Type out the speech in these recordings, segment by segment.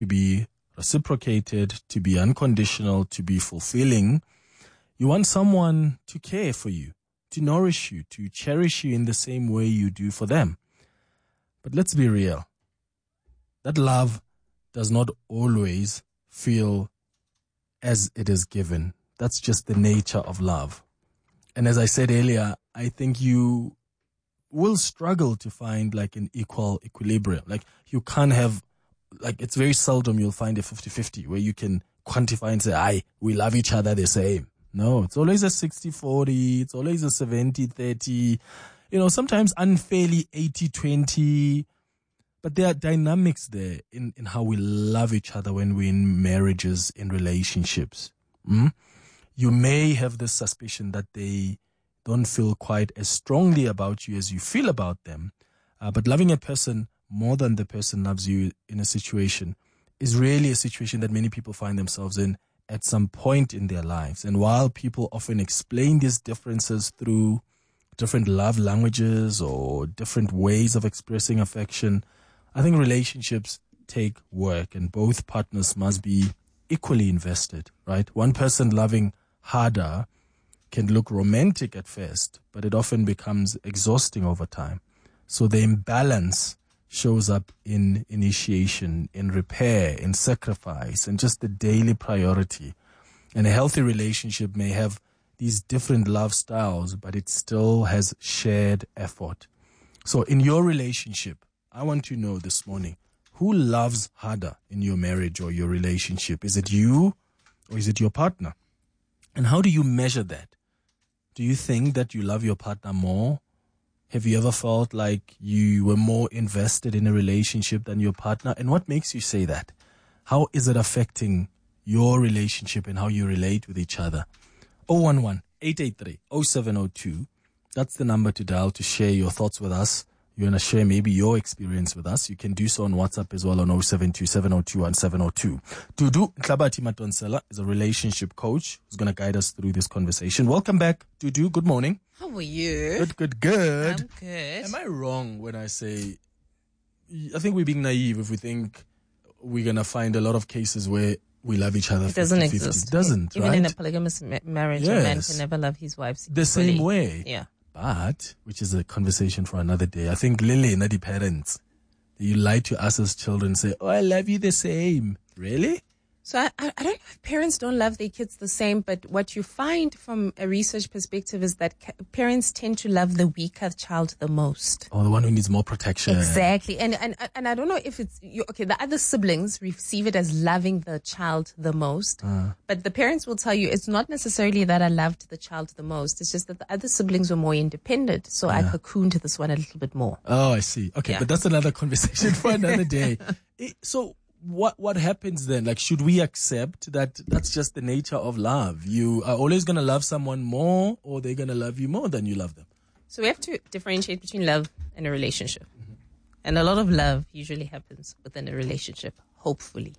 to be reciprocated, to be unconditional, to be fulfilling. You want someone to care for you, to nourish you, to cherish you in the same way you do for them. But let's be real. That love does not always feel as it is given. That's just the nature of love. And as I said earlier, I think you will struggle to find like an equal equilibrium. Like you can't have, like it's very seldom you'll find a 50-50 where you can quantify and say, we love each other the same. No, it's always a 60-40. It's always a 70-30. Sometimes unfairly 80-20. But there are dynamics there in how we love each other when we're in marriages, in relationships. You may have this suspicion that they don't feel quite as strongly about you as you feel about them. But loving a person more than the person loves you in a situation is really a situation that many people find themselves in at some point in their lives. And while people often explain these differences through different love languages or different ways of expressing affection, I think relationships take work and both partners must be equally invested, right? One person loving harder can look romantic at first, but it often becomes exhausting over time. So the imbalance shows up in initiation, in repair, in sacrifice, and just the daily priority. And a healthy relationship may have these different love styles, but it still has shared effort. So in your relationship, I want to know this morning, who loves harder in your marriage or your relationship? Is it you or is it your partner? And how do you measure that? Do you think that you love your partner more? Have you ever felt like you were more invested in a relationship than your partner? And what makes you say that? How is it affecting your relationship and how you relate with each other? 011-883-0702. That's the number to dial to share your thoughts with us. You want to share maybe your experience with us, you can do so on WhatsApp as well on 072-702-1702. Dudu Ntlabati Matonsela is a relationship coach who's going to guide us through this conversation. Welcome back, Dudu. Good morning. How are you? Good. I'm good. Am I wrong when I say, I think we're being naive if we think we're going to find a lot of cases where we love each other 50-50. It doesn't exist. It doesn't, Even right? in a polygamous marriage, a man can never love his wife the same way. Yeah. But, which is a conversation for another day, I think Lily and the parents, you lie to us as children, say, I love you the same. Really? So I don't know if parents don't love their kids the same, but what you find from a research perspective is that parents tend to love the weaker child the most. Oh, the one who needs more protection. Exactly. And I don't know if it's, the other siblings receive it as loving the child the most, but the parents will tell you it's not necessarily that I loved the child the most. It's just that the other siblings were more independent. So I cocooned this one a little bit more. Oh, I see. Okay. Yeah. But that's another conversation for another day. So what happens then? Like, should we accept that that's just the nature of love? You are always going to love someone more, or they're going to love you more than you love them? So we have to differentiate between love and a relationship. Mm-hmm. And a lot of love usually happens within a relationship, hopefully.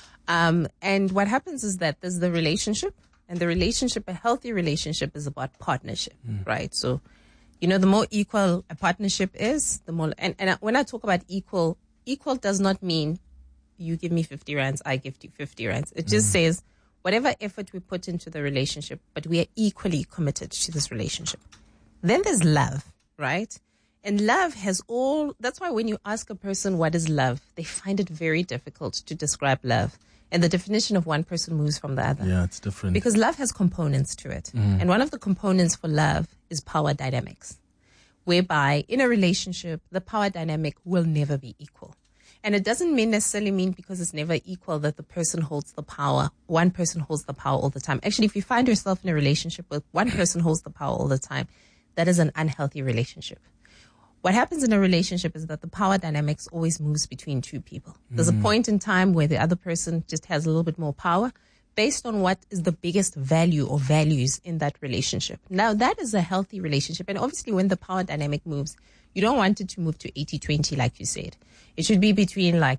And what happens is that there's the relationship, and the relationship, a healthy relationship, is about partnership, right? So, the more equal a partnership is, the more, and when I talk about equal does not mean you give me 50 rands, I give you 50 rands. It just says whatever effort we put into the relationship, but we are equally committed to this relationship. Then there's love, right? And love has that's why when you ask a person what is love, they find it very difficult to describe love. And the definition of one person moves from the other. Yeah, it's different. Because love has components to it. And one of the components for love is power dynamics, whereby in a relationship, the power dynamic will never be equal. And it doesn't necessarily mean because it's never equal that the person holds the power. One person holds the power all the time. Actually, if you find yourself in a relationship where one person holds the power all the time, that is an unhealthy relationship. What happens in a relationship is that the power dynamics always moves between two people. There's a point in time where the other person just has a little bit more power based on what is the biggest value or values in that relationship. Now, that is a healthy relationship. And obviously, when the power dynamic moves, you don't want it to move to 80-20, like you said. It should be between like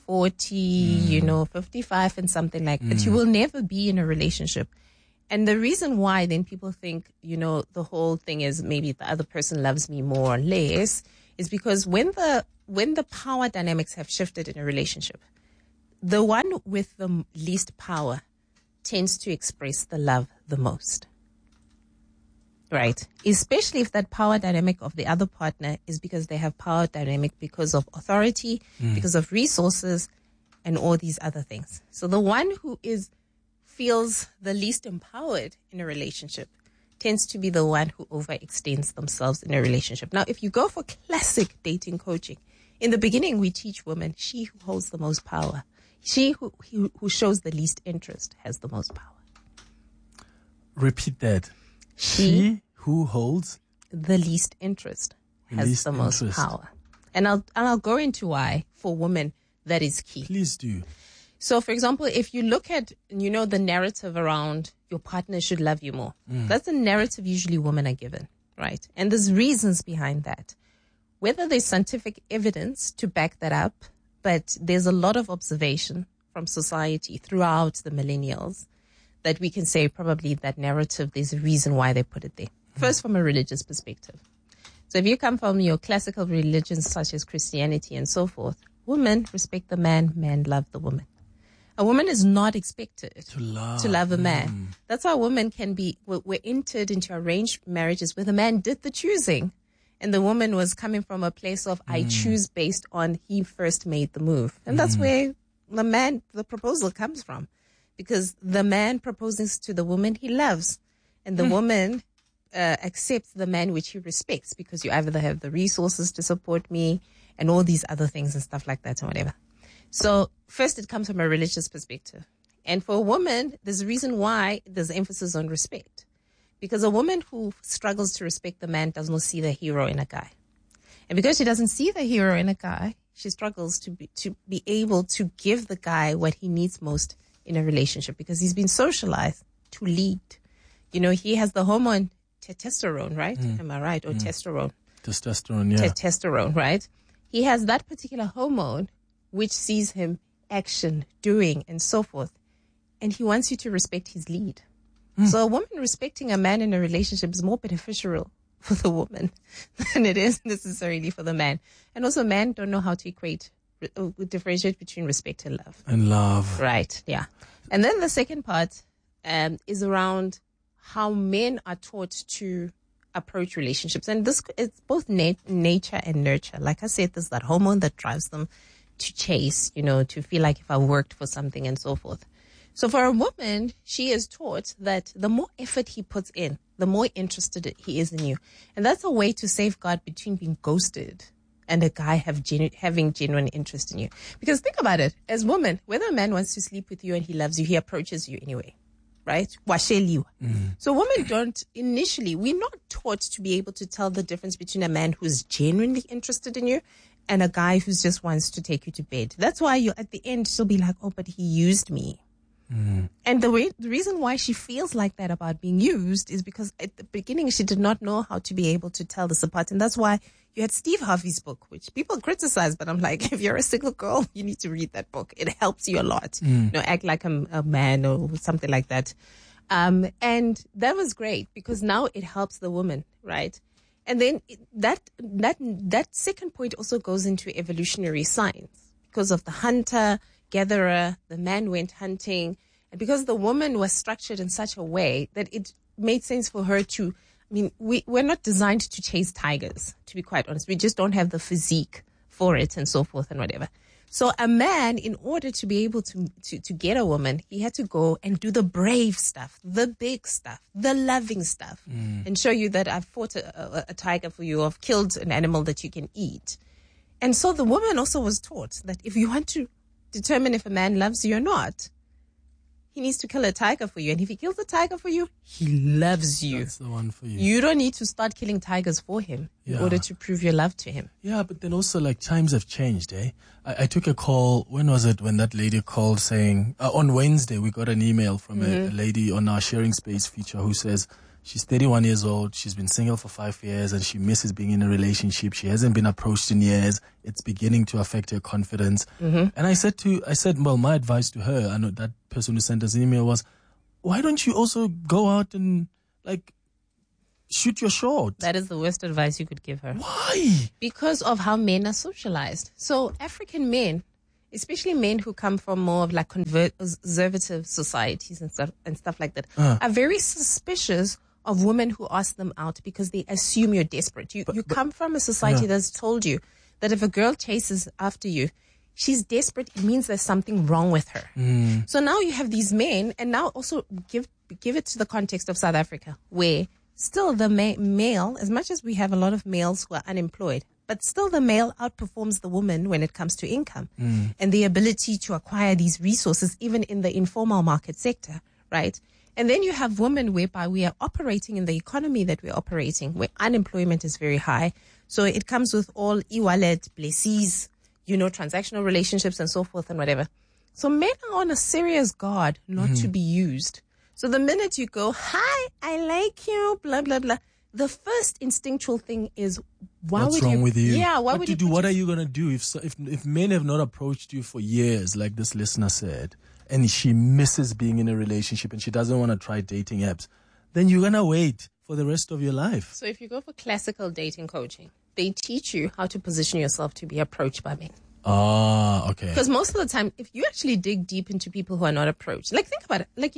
60-40, 55 and something like that. You will never be in a relationship. And the reason why then people think, the whole thing is maybe the other person loves me more or less is because when the power dynamics have shifted in a relationship, the one with the least power tends to express the love the most. Right. Especially if that power dynamic of the other partner is because they have power dynamic because of authority, because of resources, and all these other things. So the one who feels the least empowered in a relationship tends to be the one who overextends themselves in a relationship. Now, if you go for classic dating coaching, in the beginning we teach women, she who holds the most power, she who shows the least interest has the most power. Repeat that. She who holds the least interest has the most power. And I'll go into why for women that is key. Please do. So, for example, if you look at, the narrative around your partner should love you more, that's the narrative usually women are given, right? And there's reasons behind that. Whether there's scientific evidence to back that up, but there's a lot of observation from society throughout the millennials that we can say probably that narrative, there's a reason why they put it there. First, from a religious perspective. So if you come from your classical religions such as Christianity and so forth, women respect the man, men love the woman. A woman is not expected to love a man. That's why women we're entered into arranged marriages where the man did the choosing and the woman was coming from a place of I choose based on he first made the move. And that's where the proposal comes from. Because the man proposes to the woman he loves, and the woman accepts the man which he respects, because you either have the resources to support me and all these other things and stuff like that and whatever. So first it comes from a religious perspective. And for a woman, there's a reason why there's emphasis on respect. Because a woman who struggles to respect the man does not see the hero in a guy. And because she doesn't see the hero in a guy, she struggles to be able to give the guy what he needs most in a relationship, because he's been socialized to lead. He has the hormone testosterone, right? Am I right? Or testosterone. Testosterone, yeah. Testosterone, right? He has that particular hormone which sees him action, doing, and so forth. And he wants you to respect his lead. So a woman respecting a man in a relationship is more beneficial for the woman than it is necessarily for the man. And also men don't know how to differentiate between respect and love. And love. Right, yeah. And then the second part is around how men are taught to approach relationships. And this it's both nature and nurture. Like I said, there's that hormone that drives them to chase, to feel like if I worked for something and so forth. So for a woman, she is taught that the more effort he puts in, the more interested he is in you. And that's a way to safeguard between being ghosted and a guy having genuine interest in you. Because think about it, as women, whether a man wants to sleep with you and he loves you, he approaches you anyway, right? So women we're not taught to be able to tell the difference between a man who's genuinely interested in you and a guy who just wants to take you to bed. That's why you at the end she'll be like, oh, but he used me. And the reason why she feels like that about being used is because at the beginning she did not know how to be able to tell this apart. And that's why you had Steve Harvey's book, which people criticize, but I'm like, if you're a single girl, you need to read that book. It helps you a lot. Act like a man or something like that. And that was great because now it helps the woman, right? And then that second point also goes into evolutionary science because of the hunter-gatherer, the man went hunting, and because the woman was structured in such a way that it made sense for her to, we're not designed to chase tigers, to be quite honest. We just don't have the physique for it and so forth and whatever. So a man, in order to be able to get a woman, he had to go and do the brave stuff, the big stuff, the loving stuff, and show you that I've fought a tiger for you, I've killed an animal that you can eat. And so the woman also was taught that if you want to determine if a man loves you or not, he needs to kill a tiger for you. And if he kills a tiger for you, he loves you. That's the one for you. You don't need to start killing tigers for him in order to prove your love to him. Yeah, but then also times have changed, eh? I took a call, when was it, when that lady called saying, on Wednesday we got an email from a lady on our Sharing Space feature who says, she's 31 years old. She's been single for 5 years and she misses being in a relationship. She hasn't been approached in years. It's beginning to affect her confidence. And I said, well, my advice to her, I know that person who sent us an email was, why don't you also go out and shoot your shot? That is the worst advice you could give her. Why? Because of how men are socialized. So African men, especially men who come from more of like conservative societies and stuff like that, are very suspicious of women who ask them out because they assume you're desperate. You come from a society that's told you that if a girl chases after you, she's desperate. It means there's something wrong with her. So now you have these men, and now also give it to the context of South Africa, where still the male, as much as we have a lot of males who are unemployed, but still the male outperforms the woman when it comes to income and the ability to acquire these resources, even in the informal market sector, right? And then you have women whereby we are operating in the economy that we're operating, where unemployment is very high. So it comes with all e-wallet, blessies, transactional relationships and so forth and whatever. So men are on a serious guard not to be used. So the minute you go, hi, I like you, blah, blah, blah, the first instinctual thing is, what's wrong with you? Yeah, why would you do? What are you going to do if men have not approached you for years, like this listener said, and she misses being in a relationship and she doesn't want to try dating apps, then you're going to wait for the rest of your life. So if you go for classical dating coaching, they teach you how to position yourself to be approached by men. Ah, okay. Because most of the time, if you actually dig deep into people who are not approached, like think about it, like,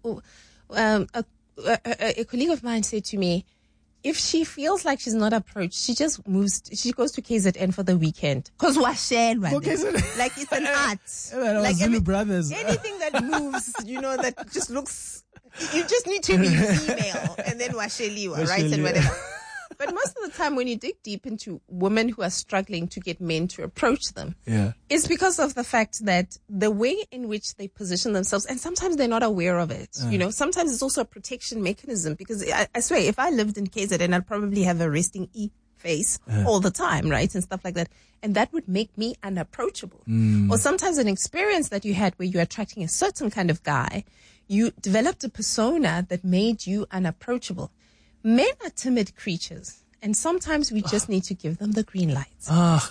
a colleague of mine said to me, if she feels like she's not approached, she just she goes to KZN for the weekend. Because like it's an art. Like Zulu brothers. Anything that moves, that just looks, you just need to be female and then washeliwa, right? And whatever. But most of the time when you dig deep into women who are struggling to get men to approach them, it's because of the fact that the way in which they position themselves, and sometimes they're not aware of it, sometimes it's also a protection mechanism, because I swear, if I lived in KZN, I'd probably have a resting face all the time, right? And stuff like that. And that would make me unapproachable. Or sometimes an experience that you had where you're attracting a certain kind of guy, you developed a persona that made you unapproachable. Men are timid creatures, and sometimes we just need to give them the green lights.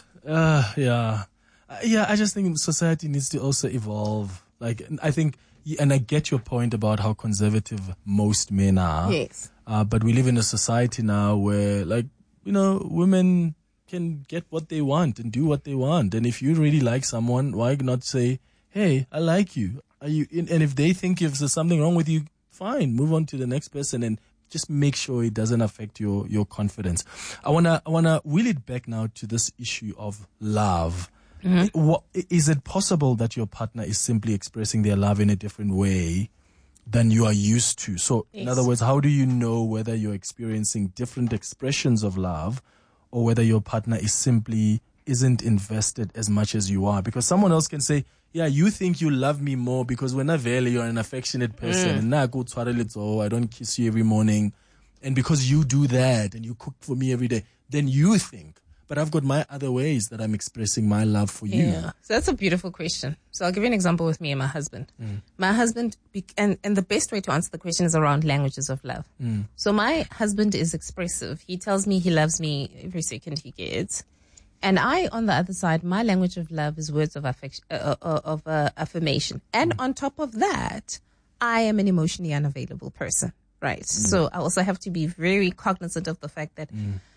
Yeah, I just think society needs to also evolve. Like, I think, and I get your point about how conservative most men are. Yes. But we live in a society now where, like, women can get what they want and do what they want. And if you really like someone, why not say, hey, I like you? And if they think if there's something wrong with you, fine, move on to the next person and just make sure it doesn't affect your confidence. I wanna wheel it back now to this issue of love. Is it possible that your partner is simply expressing their love in a different way than you are used to? So, in other words, how do you know whether you're experiencing different expressions of love or whether your partner isn't invested as much as you are? Because someone else can say, yeah, you think you love me more because when you're an affectionate person and I don't kiss you every morning. And because you do that and you cook for me every day, then you think, but I've got my other ways that I'm expressing my love for you. Yeah. So that's a beautiful question. So I'll give you an example with me and my husband. My husband, and the best way to answer the question is around languages of love. So my husband is expressive. He tells me he loves me every second he gets. And I, on the other side, my language of love is words of affirmation. And on top of that, I am an emotionally unavailable person, right? So I also have to be very cognizant of the fact that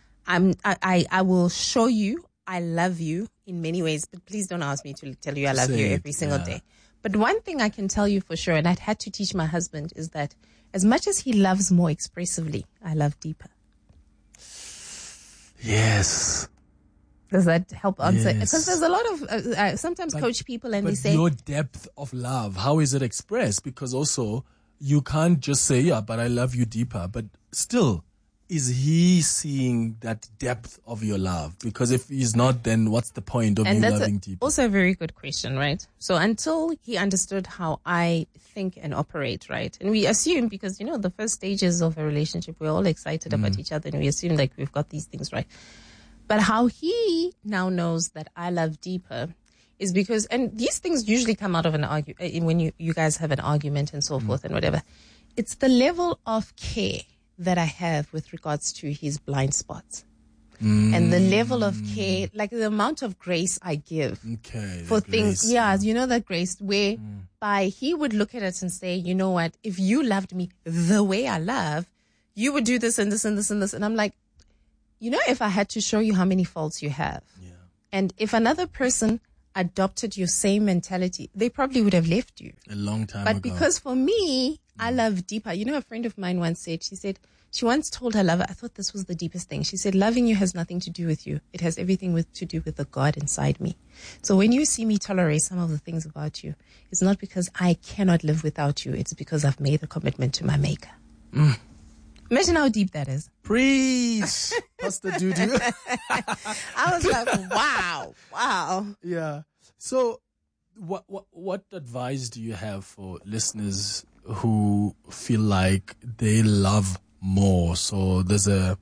I will show you I love you in many ways, but please don't ask me to tell you I love you every single day. But one thing I can tell you for sure, and I'd had to teach my husband, is that as much as he loves more expressively, I love deeper. Yes. Does that help answer? Because there's a lot of, sometimes coach people and they say, your depth of love, how is it expressed? Because also you can't just say, yeah, but I love you deeper. But still, is he seeing that depth of your love? Because if he's not, then what's the point of you loving deeper? Also a very good question, right? So until he understood how I think and operate, right? And we assume, because, the first stages of a relationship, we're all excited about each other and we assume like we've got these things right. But how he now knows that I love deeper is because, and these things usually come out of an argument, when you guys have an argument and so forth and whatever. It's the level of care that I have with regards to his blind spots. And the level of care, like the amount of grace I give for things. Grace. Yeah, that grace whereby he would look at it and say, you know what, if you loved me the way I love, you would do this and this and this and this. And I'm like, if I had to show you how many faults you have, and if another person adopted your same mentality, they probably would have left you. A long time But ago. because for me, I love deeper. You know, a friend of mine once said, she once told her lover, I thought this was the deepest thing. She said, loving you has nothing to do with you. It has everything to do with the God inside me. So when you see me tolerate some of the things about you, it's not because I cannot live without you. It's because I've made the commitment to my maker. Imagine how deep that is. Preach, Pastor Dudu. I was like, wow. Yeah. So what advice do you have for listeners who feel like they love more? So there's a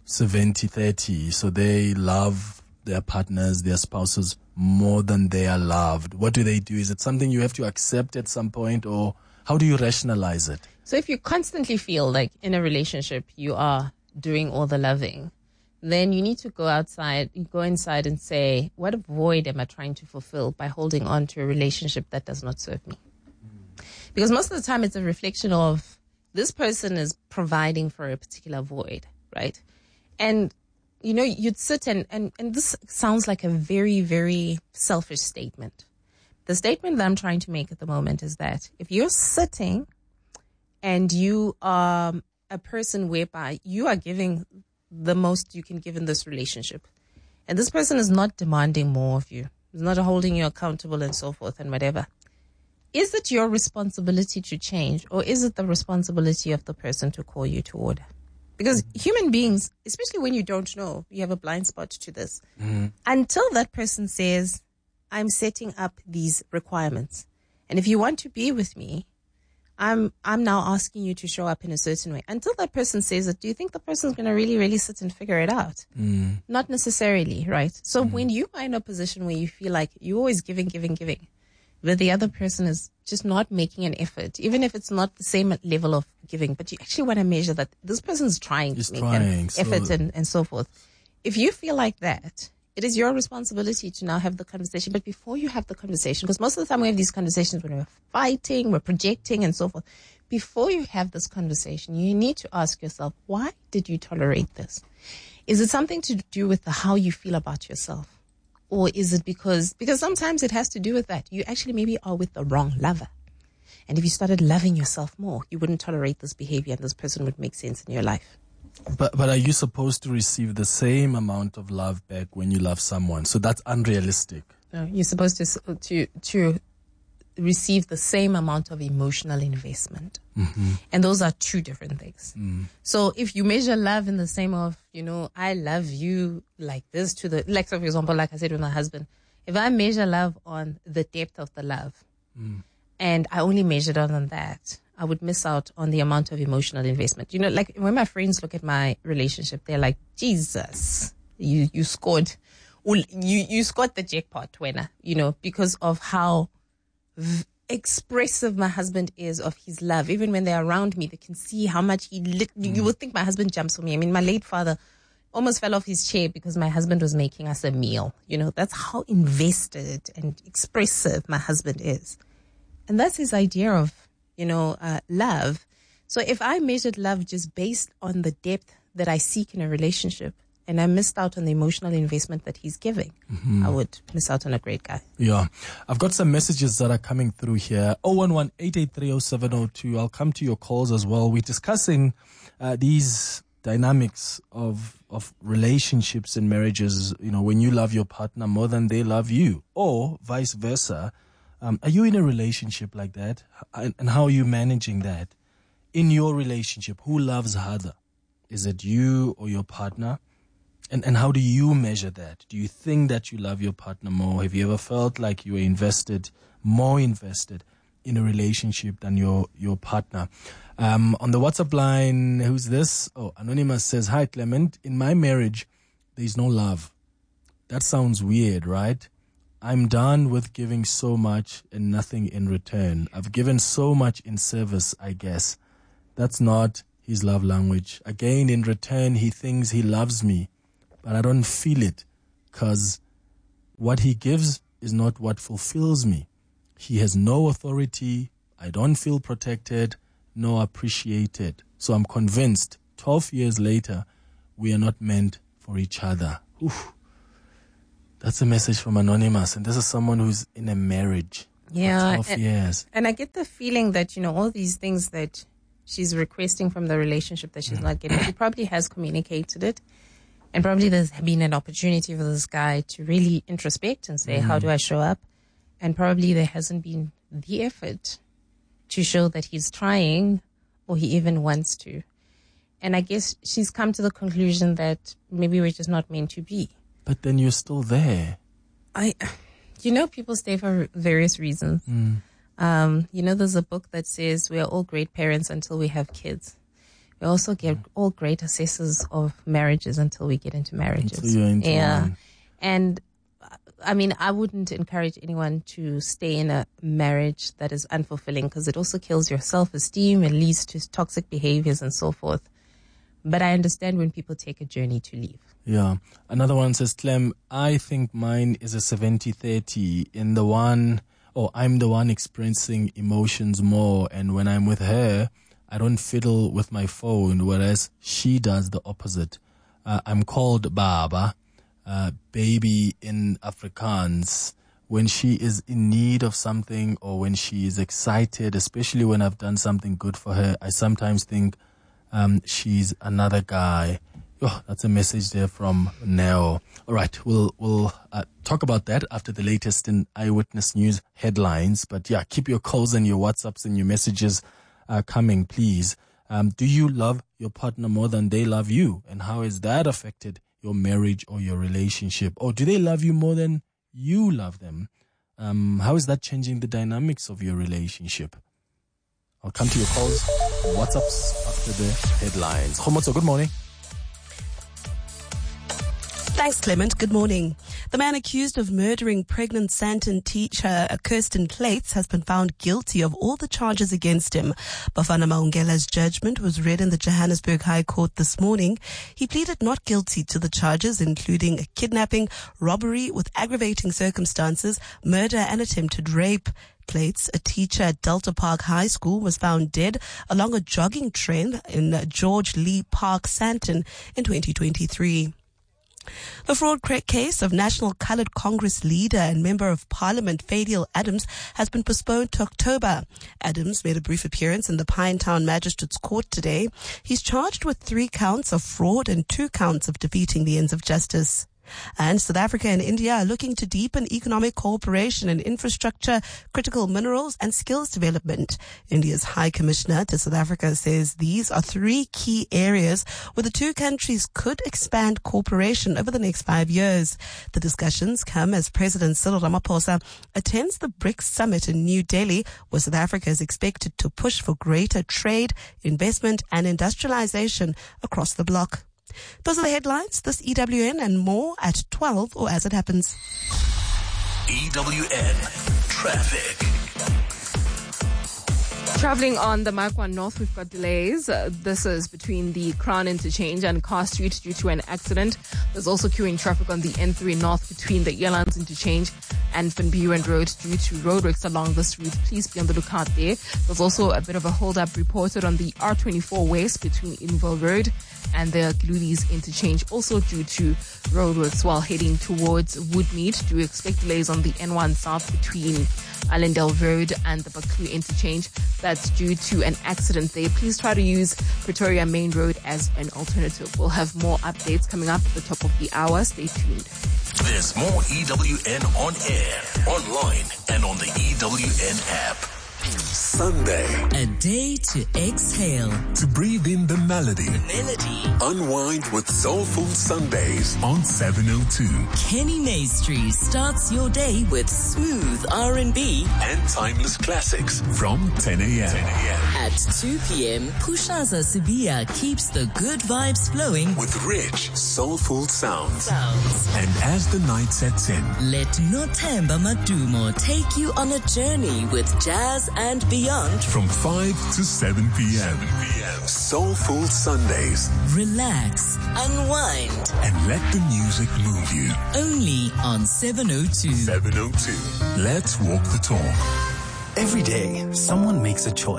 70-30. So they love their partners, their spouses more than they are loved. What do they do? Is it something you have to accept at some point, or how do you rationalize it? So if you constantly feel like in a relationship you are doing all the loving, then you need to go inside and say, what void am I trying to fulfill by holding on to a relationship that does not serve me? Because most of the time it's a reflection of this person is providing for a particular void, right? And, you know, you'd sit and this sounds like a very, very selfish statement. The statement that I'm trying to make at the moment is that if you're sitting and you are a person whereby you are giving the most you can give in this relationship, and this person is not demanding more of you, is not holding you accountable and so forth and whatever, is it your responsibility to change, or is it the responsibility of the person to call you to order? Because human beings, especially when you don't know, you have a blind spot to this. Until that person says, I'm setting up these requirements, and if you want to be with me, I'm now asking you to show up in a certain way. Until that person says it, do you think the person's going to really, really sit and figure it out? Not necessarily, right? So when you are in a position where you feel like you're always giving, but the other person is just not making an effort, even if it's not the same level of giving, but you actually want to measure that this person's trying to make an effort and so forth. If you feel like that, it is your responsibility to now have the conversation. But before you have the conversation, because most of the time we have these conversations when we're fighting, we're projecting and so forth. Before you have this conversation, you need to ask yourself, why did you tolerate this? Is it something to do with how you feel about yourself? Or is it because sometimes it has to do with that. You actually maybe are with the wrong lover. And if you started loving yourself more, you wouldn't tolerate this behavior and this person would make sense in your life. But are you supposed to receive the same amount of love back when you love someone? So that's unrealistic. No, you're supposed to receive the same amount of emotional investment. And those are two different things. So if you measure love in the same of, I love you like this like, so for example, like I said with my husband, if I measure love on the depth of the love and I only measured it on that, I would miss out on the amount of emotional investment. Like when my friends look at my relationship, they're like, Jesus, you scored the jackpot winner, because of how expressive my husband is of his love. Even when they're around me, they can see how much you would think my husband jumps for me. I mean, my late father almost fell off his chair because my husband was making us a meal. That's how invested and expressive my husband is. And that's his idea of, love. So if I measured love just based on the depth that I seek in a relationship, and I missed out on the emotional investment that he's giving, I would miss out on a great guy. Yeah. I've got some messages that are coming through here. 011-883-0702. I'll come to your calls as well. We're discussing these dynamics of relationships and marriages, when you love your partner more than they love you, or vice versa. Are you in a relationship like that? And how are you managing that? In your relationship, who loves harder? Is it you or your partner? And how do you measure that? Do you think that you love your partner more? Have you ever felt like you were more invested in a relationship than your partner? On the WhatsApp line, who's this? Oh, Anonymous says, hi, Clement. In my marriage, there's no love. That sounds weird, right? I'm done with giving so much and nothing in return. I've given so much in service, I guess. That's not his love language. Again, in return, he thinks he loves me, but I don't feel it because what he gives is not what fulfills me. He has no authority. I don't feel protected, nor appreciated. So I'm convinced 12 years later, we are not meant for each other. Oof. That's a message from Anonymous. And this is someone who's in a marriage for 12 years. And I get the feeling that, all these things that she's requesting from the relationship that she's not getting, she probably has communicated it. And probably there's been an opportunity for this guy to really introspect and say, how do I show up? And probably there hasn't been the effort to show that he's trying or he even wants to. And I guess she's come to the conclusion that maybe we're just not meant to be. But then you're still there. People stay for various reasons. There's a book that says we are all great parents until we have kids. We also get all great assessors of marriages until we get into marriages. Until you're into one. And I wouldn't encourage anyone to stay in a marriage that is unfulfilling because it also kills your self-esteem and leads to toxic behaviors and so forth. But I understand when people take a journey to leave. Yeah. Another one says, Clem, I think mine is a 70-30 I'm the one experiencing emotions more. And when I'm with her, I don't fiddle with my phone, whereas she does the opposite. I'm called Baba, baby in Afrikaans. When she is in need of something or when she is excited, especially when I've done something good for her, I sometimes think she's another guy. Oh, that's a message there from Neo. All right, we'll talk about that after the latest in Eyewitness News headlines. But yeah, keep your calls and your WhatsApps and your messages coming, please. Do you love your partner more than they love you? And how has that affected your marriage or your relationship? Or do they love you more than you love them? How is that changing the dynamics of your relationship? I'll come to your calls, WhatsApps after the headlines. Khomotso, good morning. Thanks, Clement. Good morning. The man accused of murdering pregnant Sandton teacher Kirsten Plates has been found guilty of all the charges against him. Bafana Maungela's judgment was read in the Johannesburg High Court this morning. He pleaded not guilty to the charges, including kidnapping, robbery with aggravating circumstances, murder and attempted rape. Plates, a teacher at Delta Park High School, was found dead along a jogging trail in George Lee Park, Sandton in 2023. The fraud case of National Coloured Congress leader and Member of Parliament Fadiel Adams has been postponed to October. Adams made a brief appearance in the Pinetown Magistrates Court today. He's charged with 3 counts of fraud and 2 counts of defeating the ends of justice. And South Africa and India are looking to deepen economic cooperation in infrastructure, critical minerals and skills development. India's High Commissioner to South Africa says these are 3 key areas where the 2 countries could expand cooperation over the next 5 years. The discussions come as President Cyril Ramaphosa attends the BRICS summit in New Delhi, where South Africa is expected to push for greater trade, investment and industrialization across the bloc. Those are the headlines. This EWN and more at 12 or as it happens. EWN Traffic. Traveling on the Marquand North, we've got delays. This is between the Crown Interchange and Carr Street due to an accident. There's also queuing traffic on the N3 North between the Elands Interchange and Van Buren Road due to roadworks along this route. Please be on the lookout there. There's also a bit of a hold-up reported on the R24 West between Inville Road and the Gludies Interchange, also due to roadworks while heading towards Woodmead. Do expect delays on the N1 South between Allendale Road and the Baku Interchange. That's due to an accident there. Please try to use Pretoria Main Road as an alternative. We'll have more updates coming up at the top of the hour. Stay tuned. There's more EWN on air, online, and on the EWN app. Sunday. A day to exhale. To breathe in the melody. Melody. Unwind with Soulful Sundays on 702. Kenny Maestri starts your day with smooth R&B and timeless classics from 10 a.m. At 2 p.m., Pushaza Sibia keeps the good vibes flowing with rich, soulful sounds. And as the night sets in, let Nothemba Madumo take you on a journey with jazz and beyond from 5 to 7 p.m. Soulful Sundays. Relax, unwind, and let the music move you. Only on 702. 702. Let's walk the talk. Every day, someone makes a choice.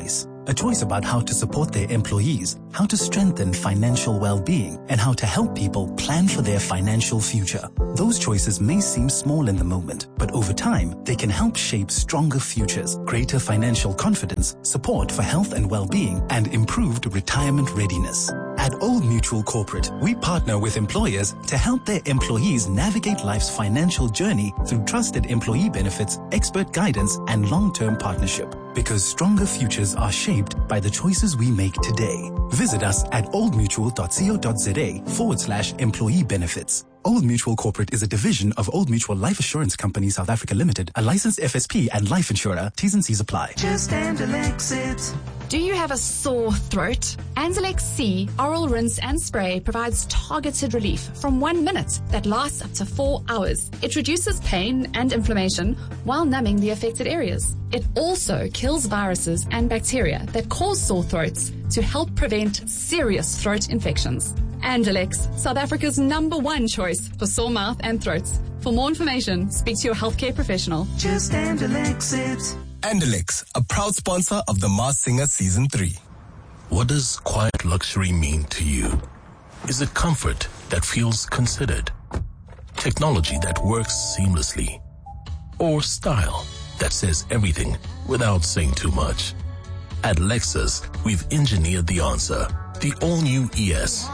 A choice about how to support their employees, how to strengthen financial well-being, and how to help people plan for their financial future. Those choices may seem small in the moment, but over time, they can help shape stronger futures, greater financial confidence, support for health and well-being, and improved retirement readiness. At Old Mutual Corporate, we partner with employers to help their employees navigate life's financial journey through trusted employee benefits, expert guidance, and long-term partnership. Because stronger futures are shaped by the choices we make today. Visit us at oldmutual.co.za/employee benefits. Old Mutual Corporate is a division of Old Mutual Life Assurance Company South Africa Limited, a licensed FSP and life insurer. T's and C's apply. Just Andalex it. Do you have a sore throat? Andalex C Oral Rinse and Spray provides targeted relief from 1 minute that lasts up to 4 hours. It reduces pain and inflammation while numbing the affected areas. It also kills viruses and bacteria that cause sore throats to help prevent serious throat infections. Andalex, South Africa's #1 choice for sore mouth and throats. For more information, speak to your healthcare professional. Just Andalex it. Andalex, a proud sponsor of The Masked Singer Season 3. What does quiet luxury mean to you? Is it comfort that feels considered? Technology that works seamlessly? Or style that says everything without saying too much? At Lexus, we've engineered the answer. The all-new ES.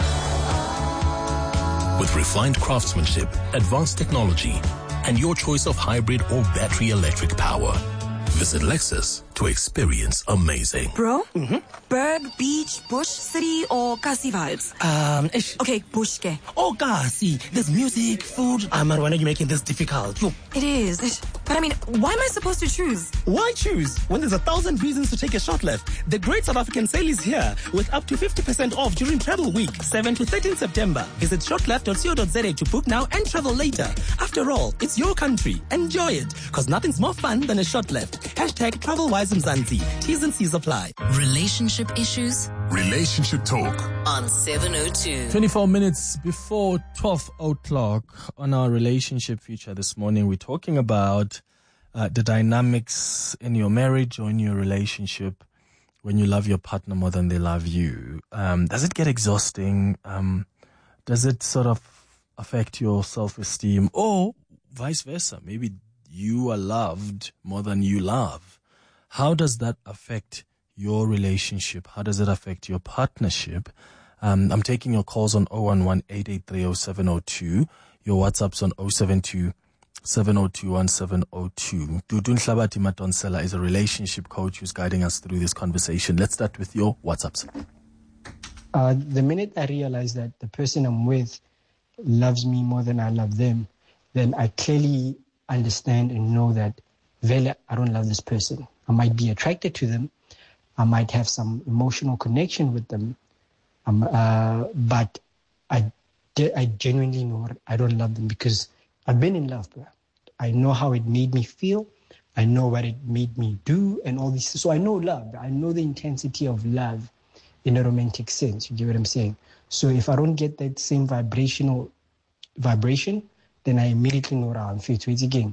With refined craftsmanship, advanced technology, and your choice of hybrid or battery electric power. Visit Lexus to experience amazing. Bro? Berg, beach, bush, city, or Kasi vibes? Okay, bush ke. Oh, Kasi. There's music, food. Marwana, why are you making this difficult? Look. It is. But I mean, why am I supposed to choose? Why choose? When there's 1,000 reasons to take a short left. The Great South African Sale is here with up to 50% off during Travel Week, 7 to 13 September. Visit shortleft.co.za to book now and travel later. After all, it's your country. Enjoy it, because nothing's more fun than a short left. Hashtag TravelWise Mzansi. T's and C's apply. Relationship issues? Relationship Talk. On 702. 24 minutes before 12 o'clock on our relationship feature this morning, we're talking about the dynamics in your marriage or in your relationship when you love your partner more than they love you. Does it get exhausting? Does it sort of affect your self-esteem, or vice versa? Maybe you are loved more than you love. How does that affect your relationship? How does it affect your partnership? I'm taking your calls on 011-883-0702. Your WhatsApps on 072-702-1702. Dudun Hlabati Matonsela is a relationship coach who's guiding us through this conversation. Let's start with your WhatsApps. The minute I realize that the person I'm with loves me more than I love them, then I clearly understand and know that I don't love this person. I might be attracted to them. I might have some emotional connection with them. But I genuinely know I don't love them because I've been in love, bro. I know how it made me feel. I know what it made me do and all this. So I know love. I know the intensity of love in a romantic sense. You get what I'm saying? So if I don't get that same vibration, then I immediately know I'm fit. So it's again,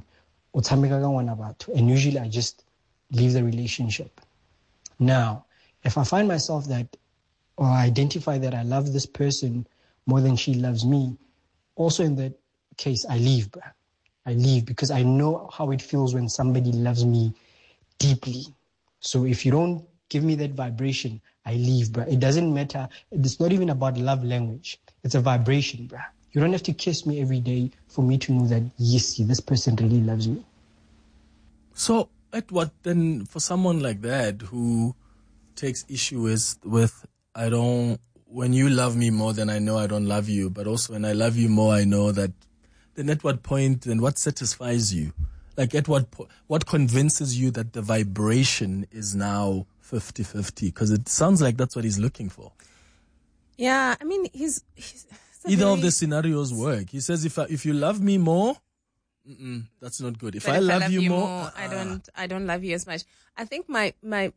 and usually I just leave the relationship. Now, if I find myself that, or I identify that I love this person more than she loves me, also in that case, I leave, bro. I leave because I know how it feels when somebody loves me deeply. So if you don't give me that vibration, I leave, bro. It doesn't matter. It's not even about love language. It's a vibration, bro. You don't have to kiss me every day for me to know that, yes, this person really loves me. So at what then, for someone like that who takes issue with when you love me more than I know I don't love you, but also when I love you more, I know that, then at what point, then what satisfies you? Like at what convinces you that the vibration is now 50-50? Because it sounds like that's what he's looking for. Yeah, I mean, he's either of the scenarios work. He says, if you love me more, that's not good. If I love you more, I don't love you as much. I think my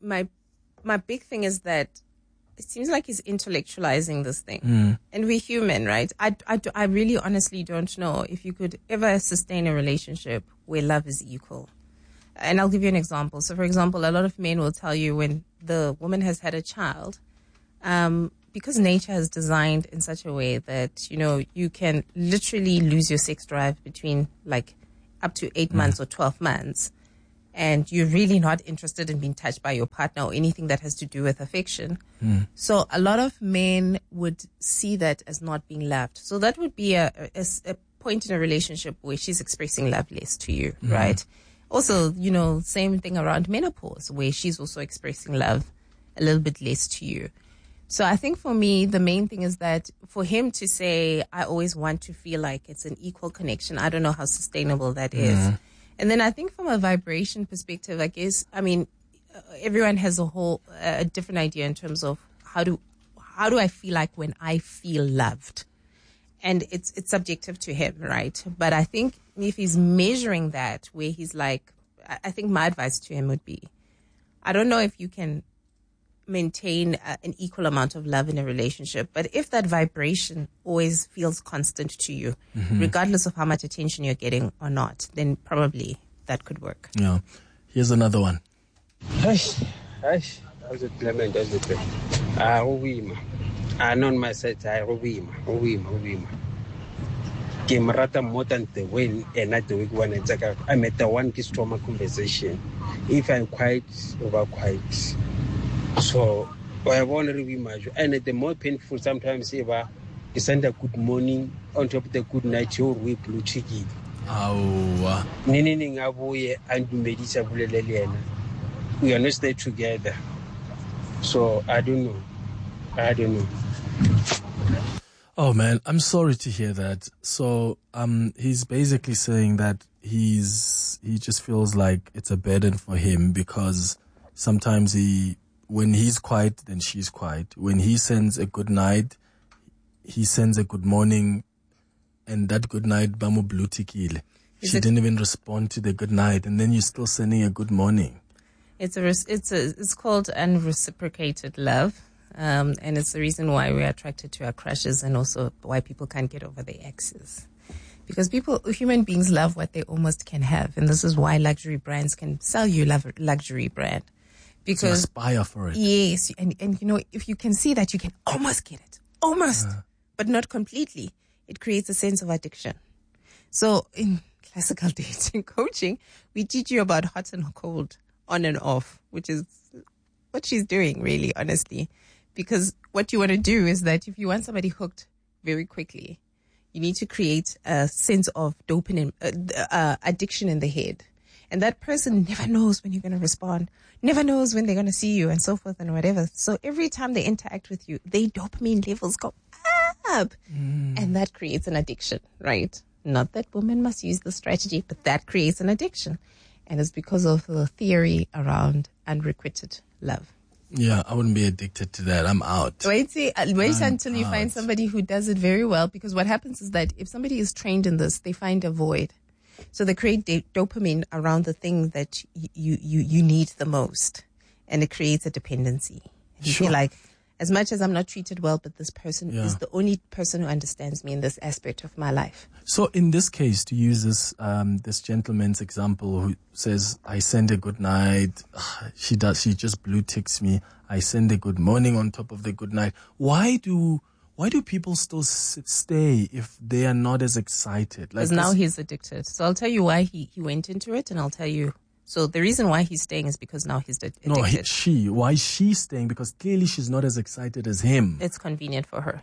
big thing is that it seems like he's intellectualizing this thing, and we're human, right? I really honestly don't know if you could ever sustain a relationship where love is equal. And I'll give you an example. So, for example, a lot of men will tell you when the woman has had a child, because nature is designed in such a way that, you can literally lose your sex drive between like up to 8 months or 12 months. And you're really not interested in being touched by your partner or anything that has to do with affection. So a lot of men would see that as not being loved. So that would be a point in a relationship where she's expressing love less to you, right? Also, same thing around menopause, where she's also expressing love a little bit less to you. So I think for me, the main thing is that for him to say, I always want to feel like it's an equal connection, I don't know how sustainable that is. And then I think from a vibration perspective, everyone has a different idea in terms of how do I feel like when I feel loved? And it's subjective to him, right? But I think if he's measuring that where he's like, I think my advice to him would be, I don't know if you can maintain an equal amount of love in a relationship, but if that vibration always feels constant to you, regardless of how much attention you're getting or not, then probably that could work. Yeah. Here's another one. How's it, Clement? How's it? On my side, Kim Rata more than the win and not the week one. I met the one kiss trauma conversation. If I'm quite over quite. So I want to review my and the more painful sometimes if I send a good morning on top of the good night your we blue chicken. Nining abuye and medisa buleleliana. We are not stay together. So I don't know. Oh man, I'm sorry to hear that. So he's basically saying that he just feels like it's a burden for him because sometimes when he's quiet, then she's quiet. When he sends a good night, he sends a good morning, and that good night, bamu blue tikile. She didn't even respond to the good night, and then you're still sending a good morning. It's called unreciprocated love, and it's the reason why we're attracted to our crushes, and also why people can't get over their exes. Because human beings love what they almost can have, and this is why luxury brands can sell you luxury brand. Because to aspire for it. Yes, and if you can see that you can almost get it, but not completely, it creates a sense of addiction. So in classical dating coaching, we teach you about hot and cold, on and off, which is what she's doing, really, honestly. Because what you want to do is that if you want somebody hooked very quickly, you need to create a sense of dopamine addiction in the head. And that person never knows when you're going to respond, never knows when they're going to see you, and so forth and whatever. So every time they interact with you, their dopamine levels go up. And that creates an addiction, right? Not that women must use the strategy, but that creates an addiction. And it's because of the theory around unrequited love. Yeah, I wouldn't be addicted to that. I'm out. Wait until you find somebody who does it very well, because what happens is that if somebody is trained in this, they find a void. So they create dopamine around the thing that you need the most, and it creates a dependency. You feel like, as much as I'm not treated well, but this person is the only person who understands me in this aspect of my life. So in this case, to use this gentleman's example who says, I send a good night, she just blue ticks me, I send a good morning on top of the good night. Why do people still stay if they are not as excited? Because now he's addicted. So I'll tell you why he went into it, and I'll tell you. So the reason why he's staying is because now he's addicted. No, why is she staying? Because clearly she's not as excited as him. It's convenient for her.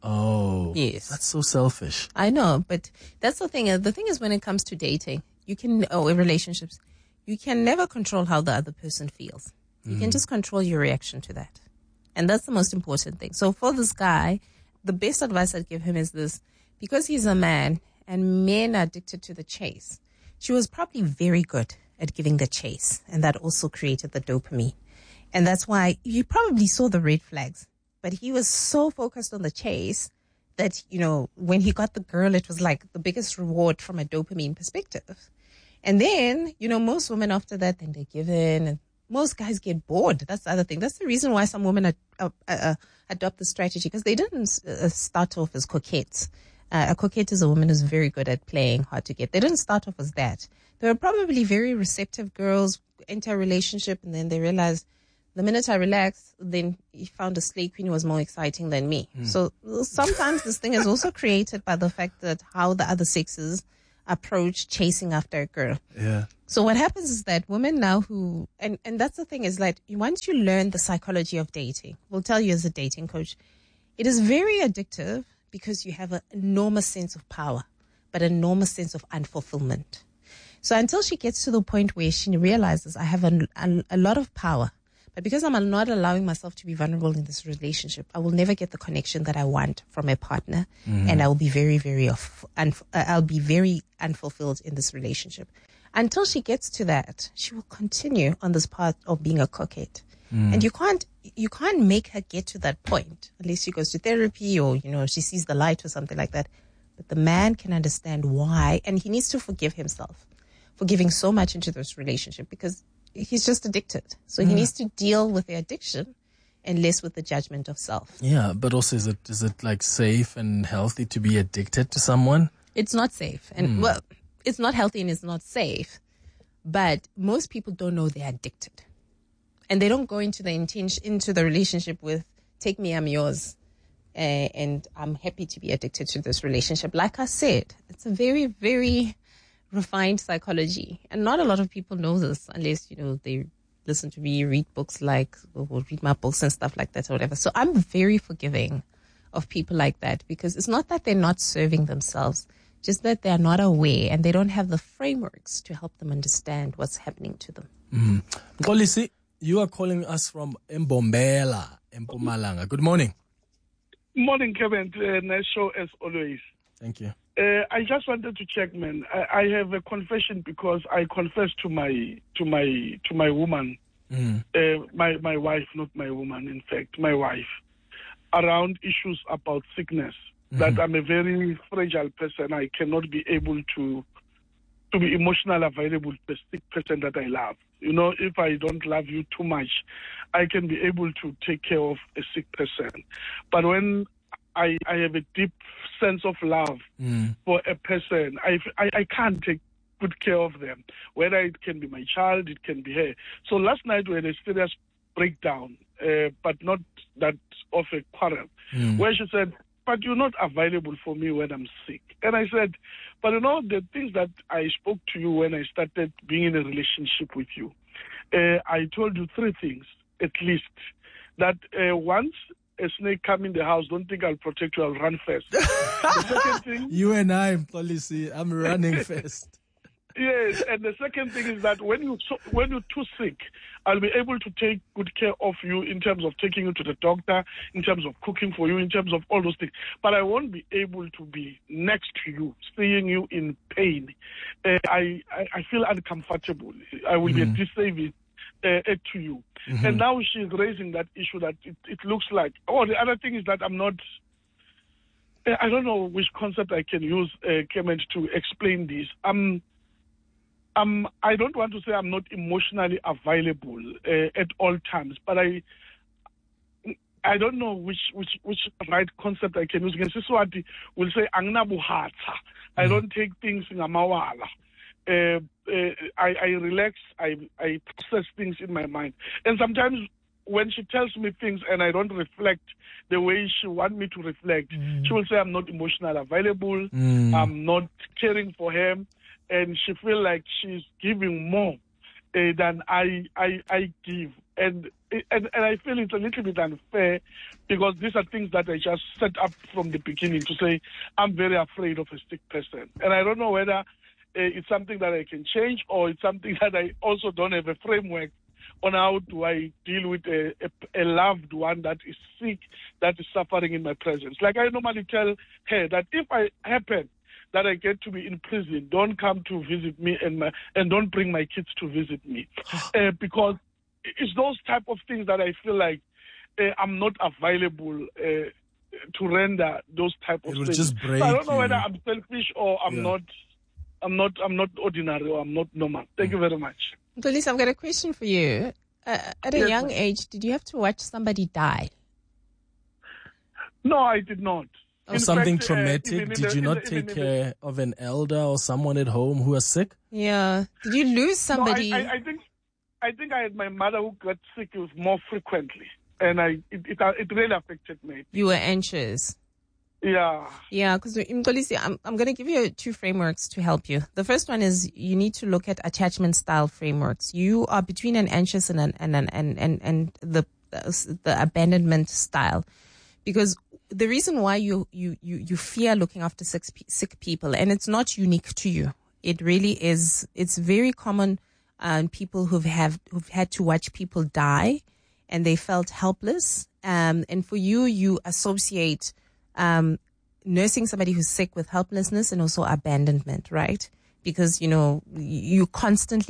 Oh. Yes. That's so selfish. I know, but that's the thing. The thing is, when it comes to dating, in relationships, you can never control how the other person feels. You can just control your reaction to that. And that's the most important thing. So for this guy, the best advice I'd give him is this: because he's a man and men are addicted to the chase, she was probably very good at giving the chase, and that also created the dopamine. And that's why you probably saw the red flags, but he was so focused on the chase that, when he got the girl, it was like the biggest reward from a dopamine perspective. And then, most women after that, then they give in, and most guys get bored. That's the other thing. That's the reason why some women adopt the strategy, because they didn't start off as coquettes. A coquette is a woman who's very good at playing hard to get. They didn't start off as that. They were probably very receptive girls, enter a relationship, and then they realize The minute I relaxed, then he found a slay queen who was more exciting than me. So sometimes this thing is also created by the fact that how the other sexes approach chasing after a girl. Yeah. So what happens is that women now who, and that's the thing, is like once you learn the psychology of dating, we'll tell you as a dating coach, it is very addictive because you have an enormous sense of power, but an enormous sense of unfulfillment. So until she gets to the point where she realizes I have a lot of power, but because I'm not allowing myself to be vulnerable in this relationship, I will never get the connection that I want from a partner, and I will be I'll be very unfulfilled in this relationship. Until she gets to that, she will continue on this path of being a coquette. And you can't make her get to that point unless she goes to therapy or, she sees the light or something like that. But the man can understand why, and he needs to forgive himself for giving so much into this relationship because he's just addicted. So he needs to deal with the addiction and less with the judgment of self. Yeah, but also is it like safe and healthy to be addicted to someone? It's not safe. And well, it's not healthy and it's not safe. But most people don't know they're addicted. And they don't go into the relationship with, take me, I'm yours. And I'm happy to be addicted to this relationship. Like I said, it's a very, very refined psychology. And not a lot of people know this unless, they listen to me, read books or read my books and stuff like that or whatever. So I'm very forgiving of people like that because it's not that they're not serving themselves, just that they're not aware and they don't have the frameworks to help them understand what's happening to them. Nkolisi, you are calling us from Mbombela, Mpumalanga. Good morning. Morning, Kevin. Nice show as always. Thank you. I just wanted to check, man. I have a confession because I confessed to my woman, my wife, not my woman, in fact, my wife, around issues about sickness. That I'm a very fragile person. I cannot be able to be emotionally available to a sick person that I love. If I don't love you too much, I can be able to take care of a sick person. But when I have a deep sense of love for a person, I can't take good care of them. Whether it can be my child, it can be her. So last night we had a serious breakdown, but not that of a quarrel, where she said, but you're not available for me when I'm sick. And I said, but the things that I spoke to you when I started being in a relationship with you, I told you 3 things, at least. That once a snake come in the house, don't think I'll protect you, I'll run first. The second thing, you and I, policy, I'm running first. Yes, and the second thing is that when you're too sick, I'll be able to take good care of you in terms of taking you to the doctor, in terms of cooking for you, in terms of all those things. But I won't be able to be next to you, seeing you in pain. I feel uncomfortable. I will be a disservice to you. And now she's raising that issue that it looks like. Oh, the other thing is that I'm not. I don't know which concept I can use, Clement, to explain this. I don't want to say I'm not emotionally available at all times, but I don't know which right concept I can use. Siswati will say angnabuhatsa. I don't take things in amawala. I relax. I process things in my mind, and sometimes when she tells me things and I don't reflect the way she wants me to reflect, she will say I'm not emotionally available. I'm not caring for her. And she feels like she's giving more than I give. And I feel it's a little bit unfair because these are things that I just set up from the beginning to say I'm very afraid of a sick person. And I don't know whether it's something that I can change or it's something that I also don't have a framework on how do I deal with a loved one that is sick, that is suffering in my presence. Like I normally tell her that if I happen that I get to be in prison, don't come to visit me and don't bring my kids to visit me. Because it's those type of things that I feel like I'm not available to render those type of things. It will just break so I don't know you. whether I'm selfish or I'm not ordinary or I'm not normal. Thank you very much. Nkolisi, I've got a question for you. At a young age, did you have to watch somebody die? No, I did not. Or something traumatic? Did you not take care of an elder or someone at home who was sick? Yeah. Did you lose somebody? No, I think I think I had my mother who got sick more frequently, and it really affected me. You were anxious. Yeah. Yeah, because I'm going to give you 2 frameworks to help you. The first one is you need to look at attachment style frameworks. You are between an anxious and the abandonment style, because the reason why you fear looking after sick people, and it's not unique to you. It really is. It's very common. People who've had to watch people die, and they felt helpless. And for you associate nursing somebody who's sick with helplessness and also abandonment, right? Because, you constantly